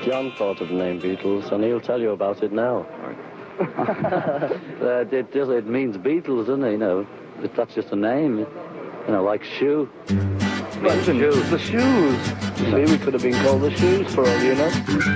John thought of the name Beatles, and he'll tell you about it now. It means Beatles, doesn't it? You know, that's just a name. You know, like shoe. Imagine, Shoes. the shoes. See, we could have been called the shoes for all you know.